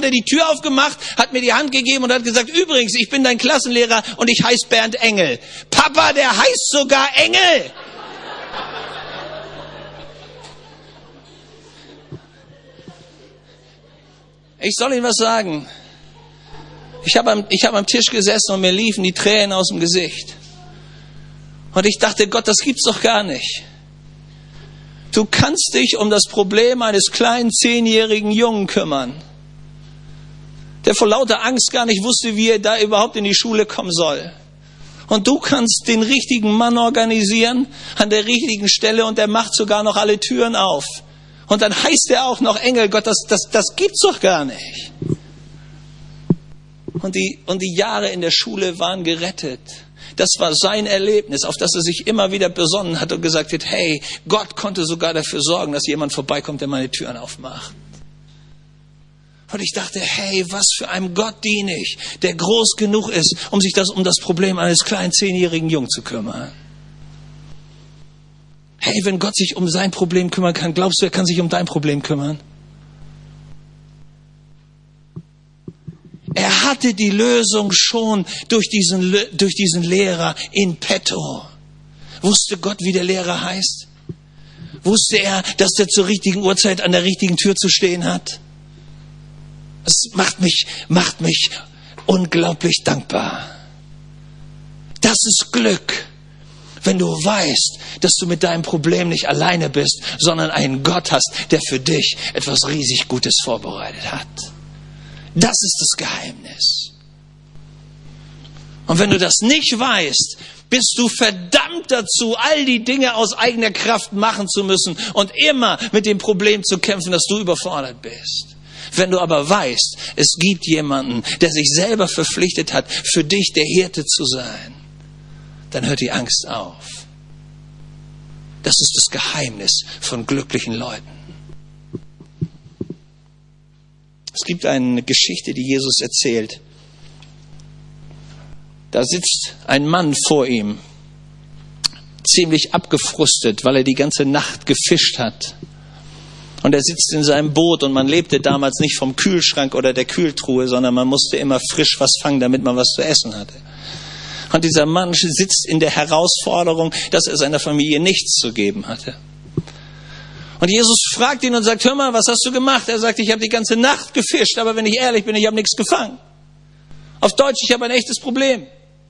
hat er die Tür aufgemacht, hat mir die Hand gegeben und hat gesagt, übrigens, ich bin dein Klassenlehrer und ich heiße Bernd Engel. Papa, der heißt sogar Engel. Ich soll Ihnen was sagen. Ich hab am Tisch gesessen und mir liefen die Tränen aus dem Gesicht. Und ich dachte, Gott, das gibt's doch gar nicht. Du kannst dich um das Problem eines kleinen 10-jährigen Jungen kümmern, der vor lauter Angst gar nicht wusste, wie er da überhaupt in die Schule kommen soll. Und du kannst den richtigen Mann organisieren, an der richtigen Stelle, und der macht sogar noch alle Türen auf. Und dann heißt er auch noch Engel. Gott, das gibt's doch gar nicht. Und die Jahre in der Schule waren gerettet. Das war sein Erlebnis, auf das er sich immer wieder besonnen hat und gesagt hat, hey, Gott konnte sogar dafür sorgen, dass jemand vorbeikommt, der meine Türen aufmacht. Und ich dachte, hey, was für einem Gott diene ich, der groß genug ist, um sich um das Problem eines kleinen 10-jährigen Jungen zu kümmern. Hey, wenn Gott sich um sein Problem kümmern kann, glaubst du, er kann sich um dein Problem kümmern? Er hatte die Lösung schon durch diesen Lehrer in petto. Wusste Gott, wie der Lehrer heißt? Wusste er, dass der zur richtigen Uhrzeit an der richtigen Tür zu stehen hat? Das macht mich unglaublich dankbar. Das ist Glück, wenn du weißt, dass du mit deinem Problem nicht alleine bist, sondern einen Gott hast, der für dich etwas riesig Gutes vorbereitet hat. Das ist das Geheimnis. Und wenn du das nicht weißt, bist du verdammt dazu, all die Dinge aus eigener Kraft machen zu müssen und immer mit dem Problem zu kämpfen, dass du überfordert bist. Wenn du aber weißt, es gibt jemanden, der sich selber verpflichtet hat, für dich der Hirte zu sein, dann hört die Angst auf. Das ist das Geheimnis von glücklichen Leuten. Es gibt eine Geschichte, die Jesus erzählt. Da sitzt ein Mann vor ihm, ziemlich abgefrustet, weil er die ganze Nacht gefischt hat. Und er sitzt in seinem Boot, und man lebte damals nicht vom Kühlschrank oder der Kühltruhe, sondern man musste immer frisch was fangen, damit man was zu essen hatte. Und dieser Mann sitzt in der Herausforderung, dass er seiner Familie nichts zu geben hatte. Und Jesus fragt ihn und sagt, hör mal, was hast du gemacht? Er sagt, ich habe die ganze Nacht gefischt, aber wenn ich ehrlich bin, ich habe nichts gefangen. Auf Deutsch, ich habe ein echtes Problem.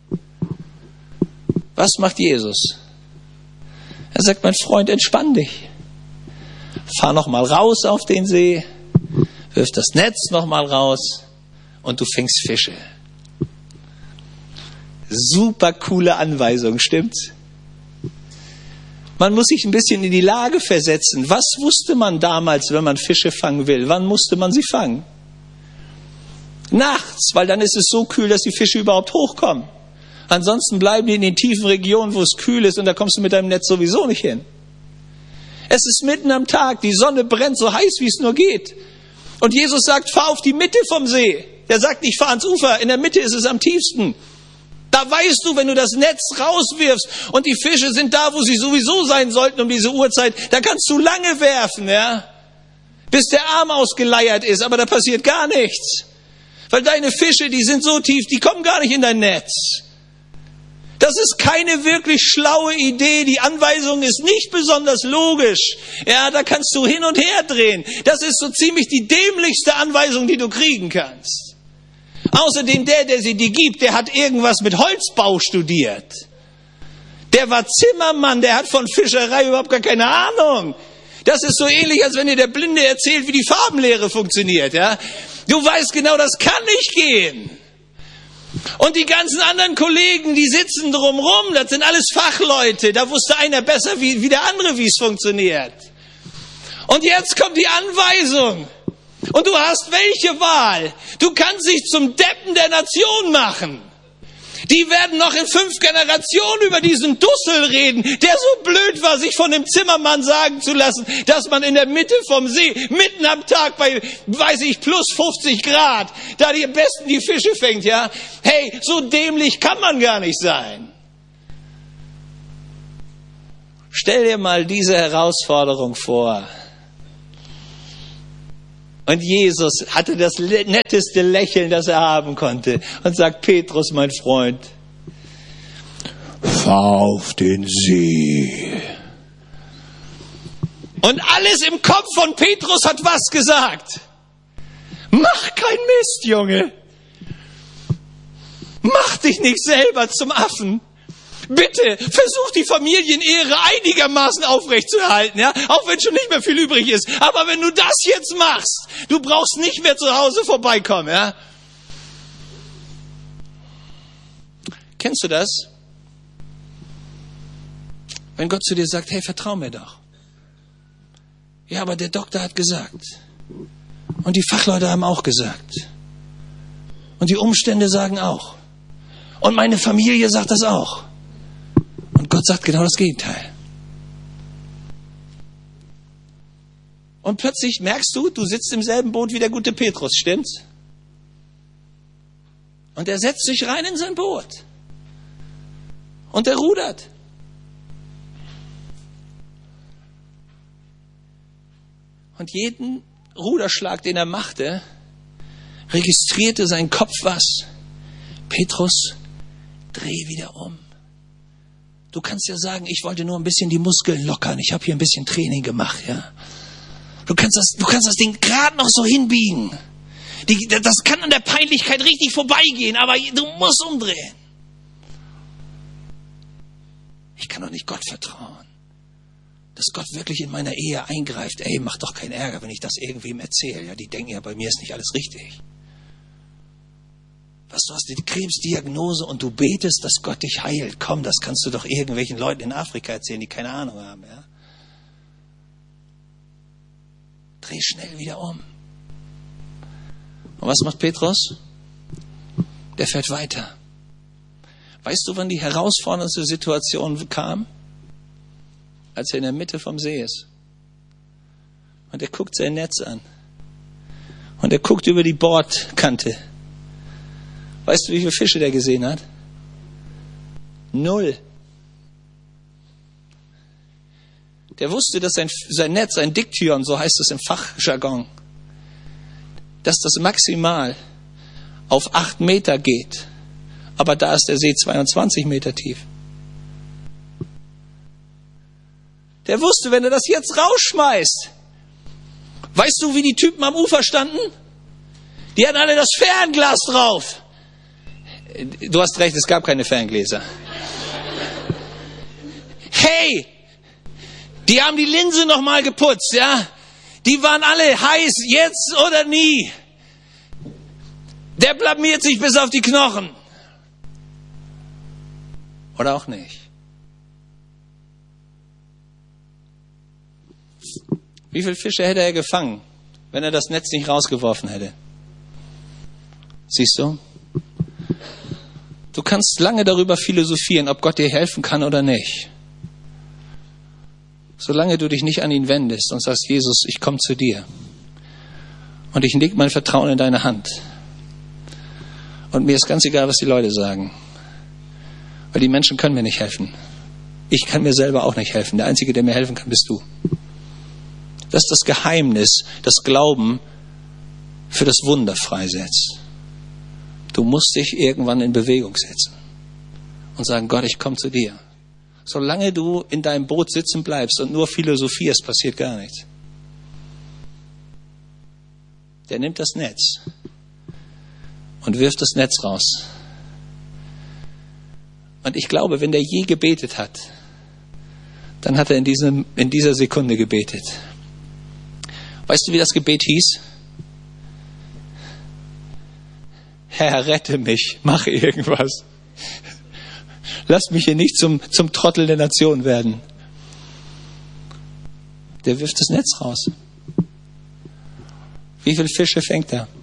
Was macht Jesus? Er sagt, mein Freund, entspann dich. Fahr noch mal raus auf den See, wirf das Netz noch mal raus und du fängst Fische. Super coole Anweisung, stimmt's? Man muss sich ein bisschen in die Lage versetzen. Was wusste man damals, wenn man Fische fangen will? Wann musste man sie fangen? Nachts, weil dann ist es so kühl, dass die Fische überhaupt hochkommen. Ansonsten bleiben die in den tiefen Regionen, wo es kühl ist, und da kommst du mit deinem Netz sowieso nicht hin. Es ist mitten am Tag, die Sonne brennt so heiß, wie es nur geht. Und Jesus sagt, fahr auf die Mitte vom See. Er sagt nicht, fahr ans Ufer, in der Mitte ist es am tiefsten. Da weißt du, wenn du das Netz rauswirfst und die Fische sind da, wo sie sowieso sein sollten um diese Uhrzeit, da kannst du lange werfen, ja, bis der Arm ausgeleiert ist, aber da passiert gar nichts. Weil deine Fische, die sind so tief, die kommen gar nicht in dein Netz. Das ist keine wirklich schlaue Idee. Die Anweisung ist nicht besonders logisch. Ja, da kannst du hin und her drehen. Das ist so ziemlich die dämlichste Anweisung, die du kriegen kannst. Außerdem der sie dir gibt, der hat irgendwas mit Holzbau studiert. Der war Zimmermann, der hat von Fischerei überhaupt gar keine Ahnung. Das ist so ähnlich, als wenn dir der Blinde erzählt, wie die Farbenlehre funktioniert. Ja? Du weißt genau, das kann nicht gehen. Und die ganzen anderen Kollegen, die sitzen drumrum, das sind alles Fachleute. Da wusste einer besser wie der andere, wie es funktioniert. Und jetzt kommt die Anweisung. Und du hast welche Wahl? Du kannst dich zum Deppen der Nation machen. Die werden noch in 5 Generationen über diesen Dussel reden, der so blöd war, sich von dem Zimmermann sagen zu lassen, dass man in der Mitte vom See, mitten am Tag bei, weiß ich, plus 50 Grad, da die am besten die Fische fängt, ja. Hey, so dämlich kann man gar nicht sein. Stell dir mal diese Herausforderung vor. Und Jesus hatte das netteste Lächeln, das er haben konnte, und sagt: Petrus, mein Freund, fahr auf den See. Und alles im Kopf von Petrus hat was gesagt? Mach kein Mist, Junge. Mach dich nicht selber zum Affen. Bitte, versuch die Familienehre einigermaßen aufrechtzuerhalten, ja? Auch wenn schon nicht mehr viel übrig ist. Aber wenn du das jetzt machst, du brauchst nicht mehr zu Hause vorbeikommen, ja? Kennst du das? Wenn Gott zu dir sagt: hey, vertrau mir doch. Ja, aber der Doktor hat gesagt. Und die Fachleute haben auch gesagt. Und die Umstände sagen auch. Und meine Familie sagt das auch. Und Gott sagt genau das Gegenteil. Und plötzlich merkst du, du sitzt im selben Boot wie der gute Petrus, stimmt's? Und er setzt sich rein in sein Boot. Und er rudert. Und jeden Ruderschlag, den er machte, registrierte sein Kopf was? Petrus, dreh wieder um. Du kannst ja sagen: ich wollte nur ein bisschen die Muskeln lockern. Ich habe hier ein bisschen Training gemacht, ja. Du kannst das Ding gerade noch so hinbiegen. Das kann an der Peinlichkeit richtig vorbeigehen, aber du musst umdrehen. Ich kann doch nicht Gott vertrauen, dass Gott wirklich in meiner Ehe eingreift. Ey, mach doch keinen Ärger, wenn ich das irgendwem erzähle. Ja, die denken ja, bei mir ist nicht alles richtig. Was, du hast die Krebsdiagnose und du betest, dass Gott dich heilt. Komm, das kannst du doch irgendwelchen Leuten in Afrika erzählen, die keine Ahnung haben. Ja? Dreh schnell wieder um. Und was macht Petrus? Der fährt weiter. Weißt du, wann die herausfordernde Situation kam? Als er in der Mitte vom See ist. Und er guckt sein Netz an. Und er guckt über die Bordkante. Weißt du, wie viele Fische der gesehen hat? 0. Der wusste, dass sein Netz, ein Diktion, so heißt es im Fachjargon, dass das maximal auf 8 Meter geht. Aber da ist der See 22 Meter tief. Der wusste, wenn er das jetzt rausschmeißt, weißt du, wie die Typen am Ufer standen? Die hatten alle das Fernglas drauf. Du hast recht, es gab keine Ferngläser. Hey, die haben die Linse noch mal geputzt, ja? Die waren alle heiß, jetzt oder nie. Der blamiert sich bis auf die Knochen. Oder auch nicht. Wie viele Fische hätte er gefangen, wenn er das Netz nicht rausgeworfen hätte? Siehst du? Du kannst lange darüber philosophieren, ob Gott dir helfen kann oder nicht. Solange du dich nicht an ihn wendest und sagst: Jesus, ich komme zu dir. Und ich leg mein Vertrauen in deine Hand. Und mir ist ganz egal, was die Leute sagen. Weil die Menschen können mir nicht helfen. Ich kann mir selber auch nicht helfen. Der Einzige, der mir helfen kann, bist du. Das ist das Geheimnis, das Glauben für das Wunder freisetzt. Du musst dich irgendwann in Bewegung setzen und sagen: Gott, ich komme zu dir. Solange du in deinem Boot sitzen bleibst und nur philosophierst, passiert gar nichts. Der nimmt das Netz und wirft das Netz raus. Und ich glaube, wenn der je gebetet hat, dann hat er in dieser Sekunde gebetet. Weißt du, wie das Gebet hieß? Herr, rette mich, mach irgendwas. Lass mich hier nicht zum Trottel der Nation werden. Der wirft das Netz raus. Wie viele Fische fängt er?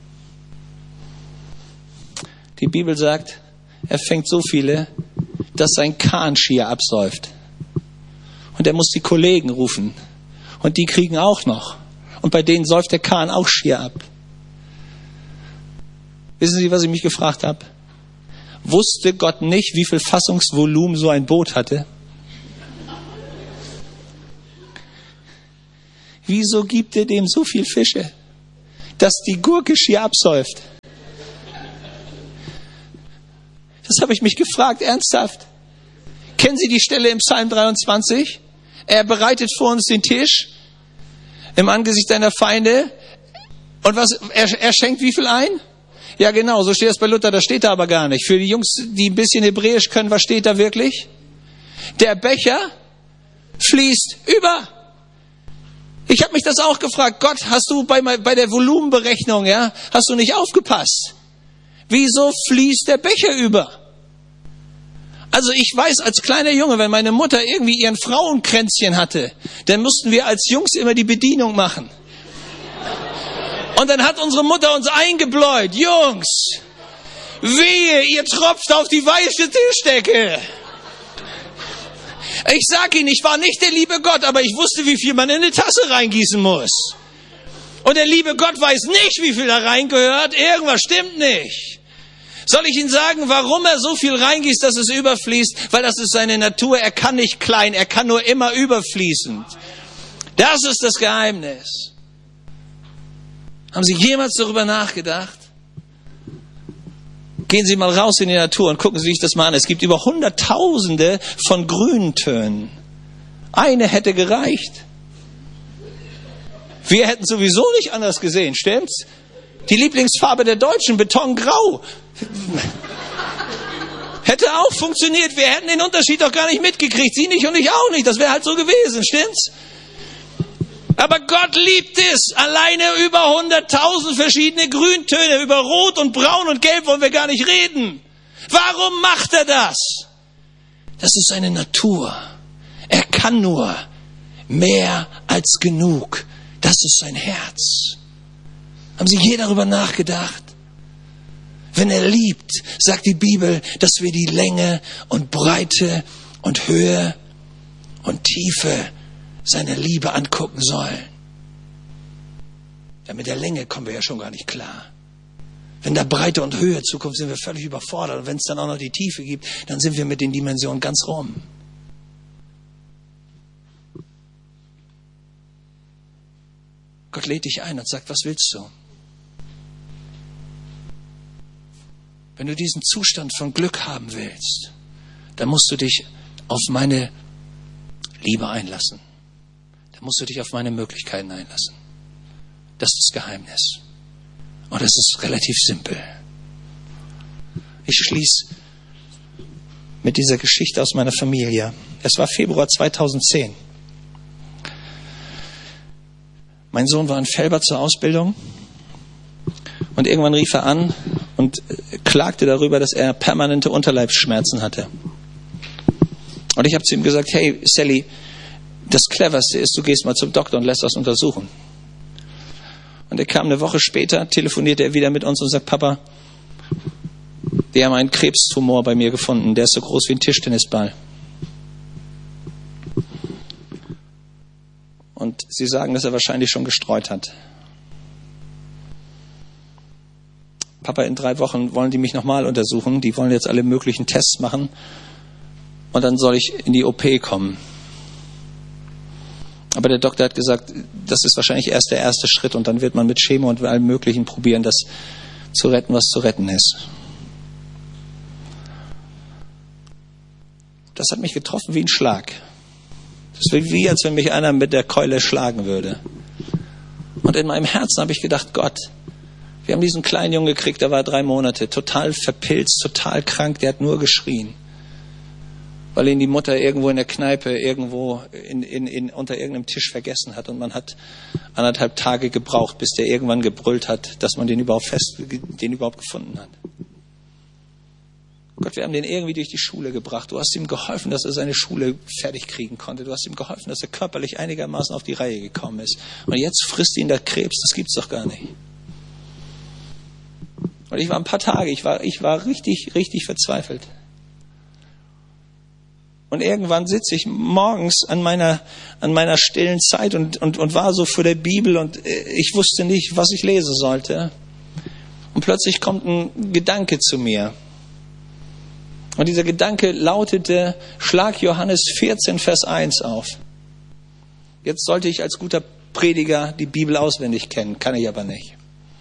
Die Bibel sagt, er fängt so viele, dass sein Kahn schier absäuft. Und er muss die Kollegen rufen. Und die kriegen auch noch. Und bei denen säuft der Kahn auch schier ab. Wissen Sie, was ich mich gefragt habe? Wusste Gott nicht, wie viel Fassungsvolumen so ein Boot hatte? Wieso gibt er dem so viel Fische? dass die Gurke schier absäuft. Das habe ich mich gefragt, ernsthaft. Kennen Sie die Stelle im Psalm 23? Er bereitet vor uns den Tisch im Angesicht deiner Feinde. Und was? Er schenkt wie viel ein? Ja genau, so steht es bei Luther, das steht da aber gar nicht. Für die Jungs, die ein bisschen Hebräisch können, was steht da wirklich? Der Becher fließt über. Ich habe mich das auch gefragt. Gott, hast du bei der Volumenberechnung, ja, hast du nicht aufgepasst? Wieso fließt der Becher über? Also ich weiß, als kleiner Junge, wenn meine Mutter irgendwie ihren Frauenkränzchen hatte, dann mussten wir als Jungs immer die Bedienung machen. Und dann hat unsere Mutter uns eingebläut. Jungs, wehe, ihr tropft auf die weiße Tischdecke. Ich sag Ihnen, ich war nicht der liebe Gott, aber ich wusste, wie viel man in eine Tasse reingießen muss. Und der liebe Gott weiß nicht, wie viel da reingehört. Irgendwas stimmt nicht. Soll ich Ihnen sagen, warum er so viel reingießt, dass es überfließt? Weil das ist seine Natur. Er kann nicht klein, er kann nur immer überfließend. Das ist das Geheimnis. Haben Sie jemals darüber nachgedacht? Gehen Sie mal raus in die Natur und gucken Sie sich das mal an. Es gibt über Hunderttausende von Grüntönen. Eine hätte gereicht. Wir hätten sowieso nicht anders gesehen, stimmt's? Die Lieblingsfarbe der Deutschen, Betongrau. Hätte auch funktioniert. Wir hätten den Unterschied doch gar nicht mitgekriegt. Sie nicht und ich auch nicht. Das wäre halt so gewesen, stimmt's? Aber Gott liebt es. Alleine über 100.000 verschiedene Grüntöne. Über Rot und Braun und Gelb wollen wir gar nicht reden. Warum macht er das? Das ist seine Natur. Er kann nur mehr als genug. Das ist sein Herz. Haben Sie je darüber nachgedacht? Wenn er liebt, sagt die Bibel, dass wir die Länge und Breite und Höhe und Tiefe seiner Liebe angucken sollen. Ja, mit der Länge kommen wir ja schon gar nicht klar. Wenn da Breite und Höhe zukommt, sind wir völlig überfordert. Und wenn es dann auch noch die Tiefe gibt, dann sind wir mit den Dimensionen ganz rum. Gott lädt dich ein und sagt, was willst du? Wenn du diesen Zustand von Glück haben willst, dann musst du dich auf meine Liebe einlassen. Dann musst du dich auf meine Möglichkeiten einlassen. Das ist das Geheimnis. Und das ist relativ simpel. Ich schließe mit dieser Geschichte aus meiner Familie. Es war Februar 2010. Mein Sohn war in Velbert zur Ausbildung und irgendwann rief er an und klagte darüber, dass er permanente Unterleibsschmerzen hatte. Und ich habe zu ihm gesagt, hey Sally, das Cleverste ist, du gehst mal zum Doktor und lässt das untersuchen. Und er kam eine Woche später, telefonierte er wieder mit uns und sagt, Papa, die haben einen Krebstumor bei mir gefunden, der ist so groß wie ein Tischtennisball. Und sie sagen, dass er wahrscheinlich schon gestreut hat. Papa, in 3 Wochen wollen die mich nochmal untersuchen. Die wollen jetzt alle möglichen Tests machen. Und dann soll ich in die OP kommen. Aber der Doktor hat gesagt, das ist wahrscheinlich erst der erste Schritt. Und dann wird man mit Chemo und allem Möglichen probieren, das zu retten, was zu retten ist. Das hat mich getroffen wie ein Schlag. Das ist wie, als wenn mich einer mit der Keule schlagen würde. Und in meinem Herzen habe ich gedacht, Gott, wir haben diesen kleinen Jungen gekriegt, der war 3 Monate, total verpilzt, total krank, der hat nur geschrien. Weil ihn die Mutter irgendwo in der Kneipe, irgendwo unter irgendeinem Tisch vergessen hat. Und man hat 1,5 Tage gebraucht, bis der irgendwann gebrüllt hat, dass man den überhaupt gefunden hat. Gott, wir haben den irgendwie durch die Schule gebracht. Du hast ihm geholfen, dass er seine Schule fertig kriegen konnte. Du hast ihm geholfen, dass er körperlich einigermaßen auf die Reihe gekommen ist. Und jetzt frisst ihn der Krebs. Das gibt's doch gar nicht. Und ich war ein paar Tage, ich war richtig, richtig verzweifelt. Und irgendwann sitze ich morgens an meiner stillen Zeit und war so vor der Bibel und ich wusste nicht, was ich lesen sollte. Und plötzlich kommt ein Gedanke zu mir. Und dieser Gedanke lautete, schlag Johannes 14, Vers 1 auf. Jetzt sollte ich als guter Prediger die Bibel auswendig kennen, kann ich aber nicht.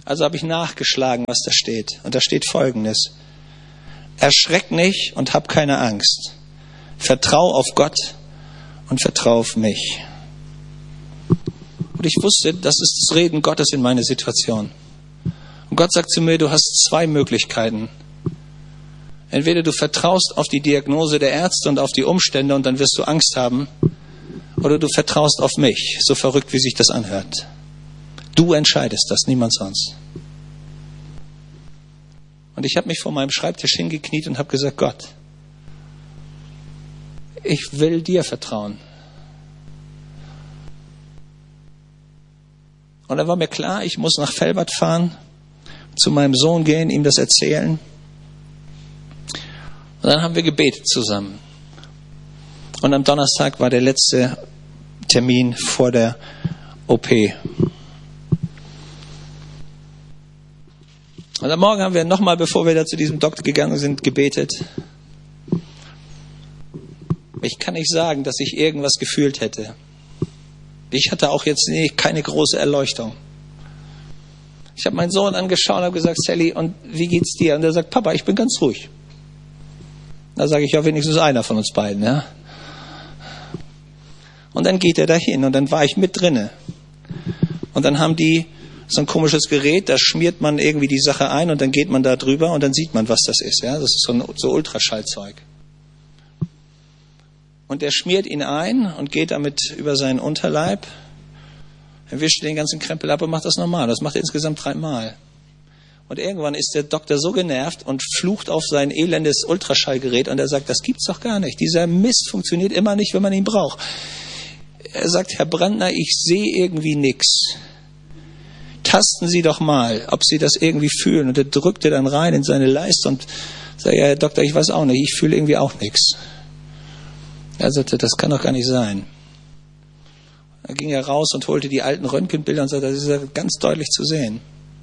Also habe ich nachgeschlagen, was da steht. Und da steht Folgendes: Erschreck nicht und hab keine Angst. Vertrau auf Gott und vertrau auf mich. Und ich wusste, das ist das Reden Gottes in meine Situation. Und Gott sagt zu mir, du hast zwei Möglichkeiten. Entweder du vertraust auf die Diagnose der Ärzte und auf die Umstände und dann wirst du Angst haben, oder du vertraust auf mich, so verrückt wie sich das anhört. Du entscheidest das, niemand sonst. Und ich habe mich vor meinem Schreibtisch hingekniet und habe gesagt, Gott, ich will dir vertrauen. Und dann war mir klar, ich muss nach Velbert fahren, zu meinem Sohn gehen, ihm das erzählen. Und dann haben wir gebetet zusammen. Und am Donnerstag war der letzte Termin vor der OP. Und am Morgen haben wir nochmal, bevor wir da zu diesem Doktor gegangen sind, gebetet. Ich kann nicht sagen, dass ich irgendwas gefühlt hätte. Ich hatte auch jetzt keine große Erleuchtung. Ich habe meinen Sohn angeschaut und habe gesagt, Sally, und wie geht's dir? Und er sagt, Papa, ich bin ganz ruhig. Da sage ich, ja, wenigstens einer von uns beiden. Ja? Und dann geht er dahin und dann war ich mit drinne. Und dann haben die so ein komisches Gerät, da schmiert man irgendwie die Sache ein und dann geht man da drüber und dann sieht man, was das ist. Ja? Das ist so Ultraschallzeug. Und er schmiert ihn ein und geht damit über seinen Unterleib. Er wischt den ganzen Krempel ab und macht das normal. Das macht er insgesamt 3 Mal. Und irgendwann ist der Doktor so genervt und flucht auf sein elendes Ultraschallgerät und er sagt, das gibt's doch gar nicht. Dieser Mist funktioniert immer nicht, wenn man ihn braucht. Er sagt, Herr Brandner, ich sehe irgendwie nichts. Tasten Sie doch mal, ob Sie das irgendwie fühlen. Und er drückte dann rein in seine Leiste und sagt, ja, Herr Doktor, ich weiß auch nicht, ich fühle irgendwie auch nichts. Er sagte, das kann doch gar nicht sein. Dann ging er raus und holte die alten Röntgenbilder und sagte, das ist ja ganz deutlich zu sehen.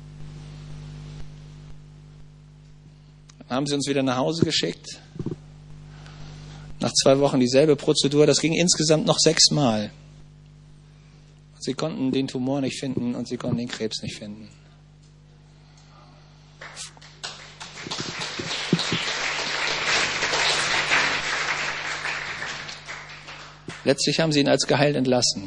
Dann haben sie uns wieder nach Hause geschickt. Nach 2 Wochen dieselbe Prozedur. Das ging insgesamt noch 6 Mal. Sie konnten den Tumor nicht finden und sie konnten den Krebs nicht finden. Letztlich haben sie ihn als geheilt entlassen.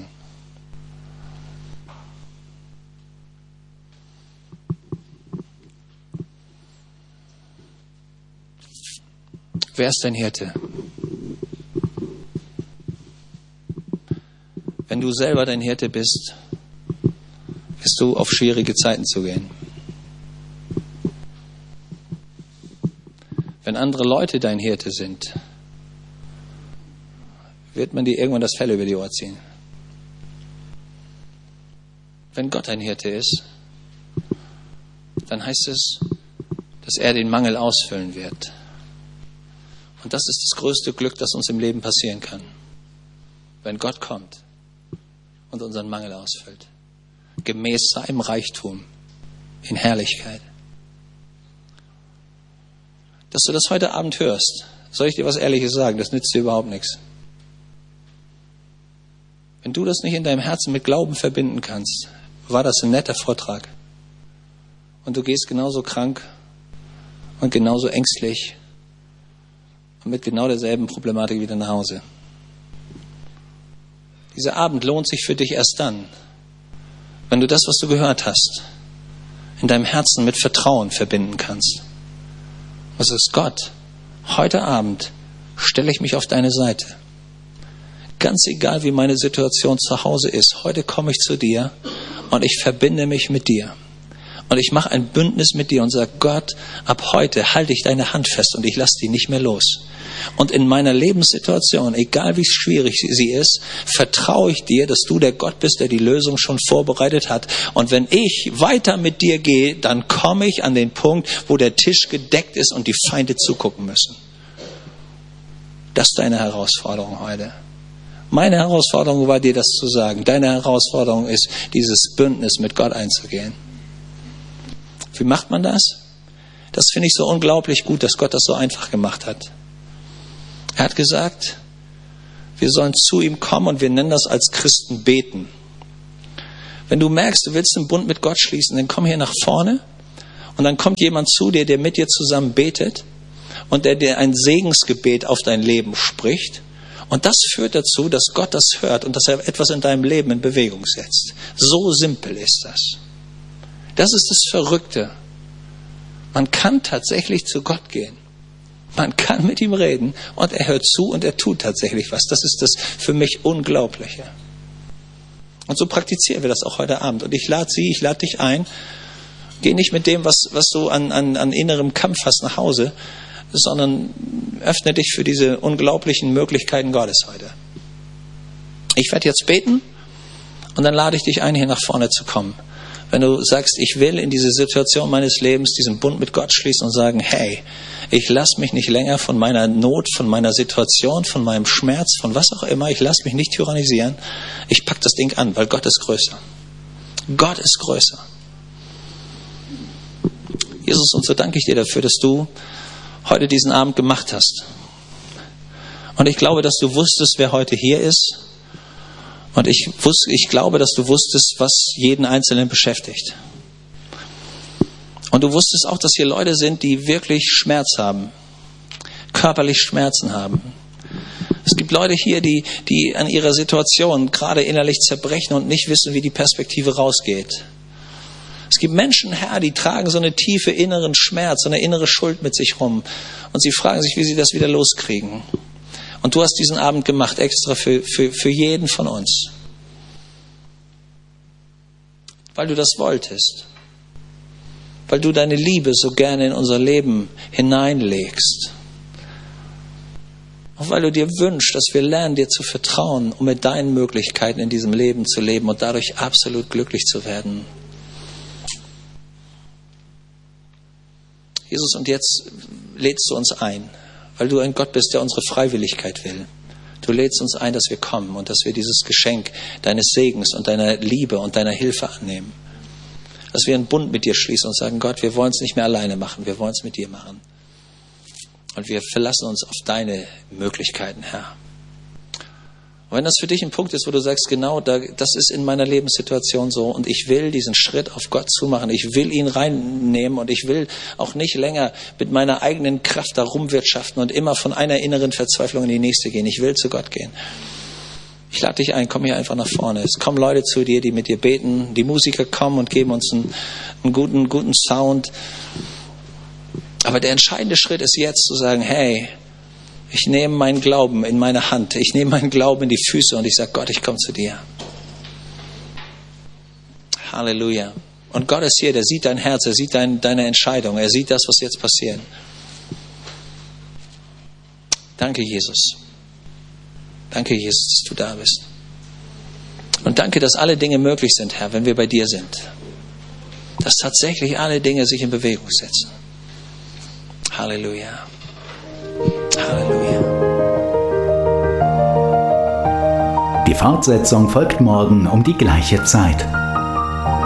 Wer ist dein Hirte? Wenn du selber dein Hirte bist, wirst du auf schwierige Zeiten zugehen. Wenn andere Leute dein Hirte sind, wird man dir irgendwann das Fell über die Ohren ziehen. Wenn Gott ein Hirte ist, dann heißt es, dass er den Mangel ausfüllen wird. Und das ist das größte Glück, das uns im Leben passieren kann. Wenn Gott kommt und unseren Mangel ausfüllt. Gemäß seinem Reichtum in Herrlichkeit. Dass du das heute Abend hörst, soll ich dir was Ehrliches sagen, das nützt dir überhaupt nichts. Wenn du das nicht in deinem Herzen mit Glauben verbinden kannst, war das ein netter Vortrag. Und du gehst genauso krank und genauso ängstlich und mit genau derselben Problematik wieder nach Hause. Dieser Abend lohnt sich für dich erst dann, wenn du das, was du gehört hast, in deinem Herzen mit Vertrauen verbinden kannst. Was ist Gott? Heute Abend stelle ich mich auf deine Seite. Ganz egal, wie meine Situation zu Hause ist, heute komme ich zu dir und ich verbinde mich mit dir. Und ich mache ein Bündnis mit dir und sage, Gott, ab heute halte ich deine Hand fest und ich lasse die nicht mehr los. Und in meiner Lebenssituation, egal wie schwierig sie ist, vertraue ich dir, dass du der Gott bist, der die Lösung schon vorbereitet hat. Und wenn ich weiter mit dir gehe, dann komme ich an den Punkt, wo der Tisch gedeckt ist und die Feinde zugucken müssen. Das ist deine Herausforderung heute. Meine Herausforderung war dir das zu sagen. Deine Herausforderung ist, dieses Bündnis mit Gott einzugehen. Wie macht man das? Das finde ich so unglaublich gut, dass Gott das so einfach gemacht hat. Er hat gesagt, wir sollen zu ihm kommen und wir nennen das als Christen beten. Wenn du merkst, du willst einen Bund mit Gott schließen, dann komm hier nach vorne und dann kommt jemand zu dir, der mit dir zusammen betet und der dir ein Segensgebet auf dein Leben spricht. Und das führt dazu, dass Gott das hört und dass er etwas in deinem Leben in Bewegung setzt. So simpel ist das. Das ist das Verrückte. Man kann tatsächlich zu Gott gehen. Man kann mit ihm reden und er hört zu und er tut tatsächlich was. Das ist das für mich Unglaubliche. Und so praktizieren wir das auch heute Abend. Und ich lade dich ein. Geh nicht mit dem, was du an innerem Kampf hast, nach Hause, sondern öffne dich für diese unglaublichen Möglichkeiten Gottes heute. Ich werde jetzt beten und dann lade ich dich ein, hier nach vorne zu kommen. Wenn du sagst, ich will in diese Situation meines Lebens diesen Bund mit Gott schließen und sagen, hey, ich lasse mich nicht länger von meiner Not, von meiner Situation, von meinem Schmerz, von was auch immer, ich lasse mich nicht tyrannisieren. Ich pack das Ding an, weil Gott ist größer. Gott ist größer. Jesus, und so danke ich dir dafür, dass du heute diesen Abend gemacht hast. Und ich glaube, dass du wusstest, wer heute hier ist. Und ich glaube, dass du wusstest, was jeden Einzelnen beschäftigt. Und du wusstest auch, dass hier Leute sind, die wirklich Schmerz haben, körperlich Schmerzen haben. Es gibt Leute hier, die an ihrer Situation gerade innerlich zerbrechen und nicht wissen, wie die Perspektive rausgeht. Es gibt Menschen, Herr, die tragen so eine tiefe inneren Schmerz, so eine innere Schuld mit sich rum. Und sie fragen sich, wie sie das wieder loskriegen. Und du hast diesen Abend gemacht, extra für jeden von uns. Weil du das wolltest. Weil du deine Liebe so gerne in unser Leben hineinlegst. Und weil du dir wünschst, dass wir lernen, dir zu vertrauen, um mit deinen Möglichkeiten in diesem Leben zu leben und dadurch absolut glücklich zu werden. Jesus, und jetzt lädst du uns ein, weil du ein Gott bist, der unsere Freiwilligkeit will. Du lädst uns ein, dass wir kommen und dass wir dieses Geschenk deines Segens und deiner Liebe und deiner Hilfe annehmen. Dass wir einen Bund mit dir schließen und sagen, Gott, wir wollen es nicht mehr alleine machen, wir wollen es mit dir machen. Und wir verlassen uns auf deine Möglichkeiten, Herr. Und wenn das für dich ein Punkt ist, wo du sagst, genau, das ist in meiner Lebenssituation so und ich will diesen Schritt auf Gott zumachen, ich will ihn reinnehmen und ich will auch nicht länger mit meiner eigenen Kraft da rumwirtschaften und immer von einer inneren Verzweiflung in die nächste gehen. Ich will zu Gott gehen. Ich lade dich ein, komm hier einfach nach vorne. Es kommen Leute zu dir, die mit dir beten. Die Musiker kommen und geben uns einen guten Sound. Aber der entscheidende Schritt ist jetzt zu sagen, hey, ich nehme meinen Glauben in meine Hand. Ich nehme meinen Glauben in die Füße und ich sage, Gott, ich komme zu dir. Halleluja. Und Gott ist hier, der sieht dein Herz, er sieht deine Entscheidung, er sieht das, was jetzt passiert. Danke, Jesus. Danke, Jesus, dass du da bist. Und danke, dass alle Dinge möglich sind, Herr, wenn wir bei dir sind. Dass tatsächlich alle Dinge sich in Bewegung setzen. Halleluja. Halleluja. Die Fortsetzung folgt morgen um die gleiche Zeit.